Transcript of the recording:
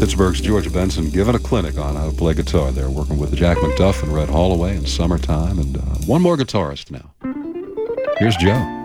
Pittsburgh's George Benson giving a clinic on how to play guitar there, working with Jack McDuff and Red Holloway in Summertime. And one more guitarist now. Here's Joe.